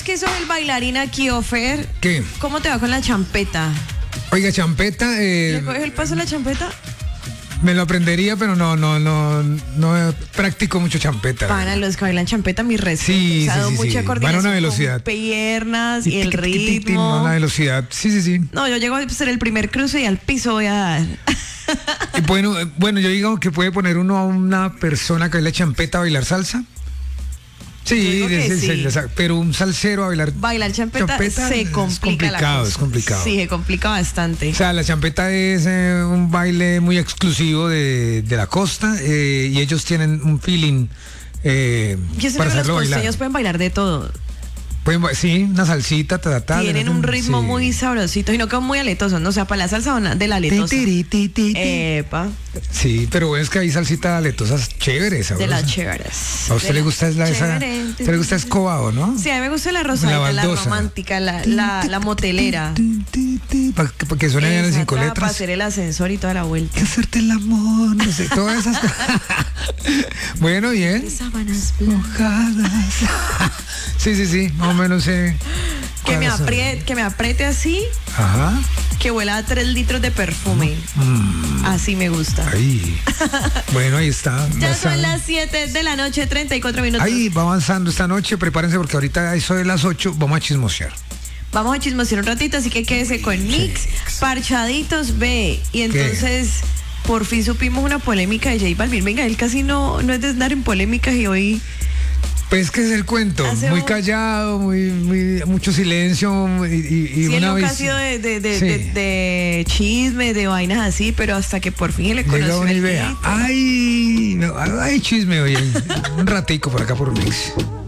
que sos el bailarín aquí, Ofer. ¿Qué? ¿Cómo te va con la champeta? Oiga, champeta, ¿Le coges el paso a la champeta? me lo aprendería, pero no practico mucho champeta. Para los que bailan champeta, mi respeto. Sí, o sea, sí, sí, mucha sí. coordinación Van a una con velocidad. piernas y el ritmo. A una velocidad. Sí. No, yo llego a ser el primer cruce y al piso voy a dar. Y bueno, yo digo que puede poner uno a una persona que baila champeta a bailar salsa. Sí, Yo digo que sí. pero un salsero a bailar Champeta se complica la cosa. Es complicado. Sí, se complica bastante. O sea, la champeta es un baile muy exclusivo de la costa y ellos tienen un feeling Yo sé para que los hacerlo bailar. costeños pueden bailar de todo. Sí, una salsita, Tienen un ritmo sí. muy sabrosito y no quedan muy aletosos, ¿no? O sea, para la salsa de la aletosa. Epa, Sí, pero bueno, es que hay salsitas aletosas chéveres. de las sabrosas. chéveres. ¿A usted le gusta esa? Chévere. ¿Usted le gusta escobado, no? Sí, a mí me gusta la rosadita, la baldosa. romántica, la motelera. Para que suene bien en Esa 5 para letras. hacer el ascensor y toda la vuelta. Que hacerte el amor, no sé, todas esas cosas. Bueno, bien. Sábanas blancas. Mojadas. Sí, más o menos sé. Que me cuáles son. apriete así, Ajá. que huela a 3 litros de perfume. Así me gusta. Ahí. Bueno, ahí está. Ya son las 7 de la noche, 34 minutos. Ahí va avanzando esta noche. Prepárense porque ahorita a eso de las 8 vamos a chismosear. Vamos a chismosear un ratito, así que quédese con Mix, Parchaditos B. Y entonces, por fin supimos una polémica de J Balvin. Venga, él casi no es de andar en polémicas y hoy... Pues que es el cuento, muy callado, muy mucho silencio y Sí, él una nunca vez ha sido de chisme, de vainas así, pero hasta que por fin le llega conoció una el idea. grito. Ay, no, hay chisme hoy, un ratico por acá por Mix.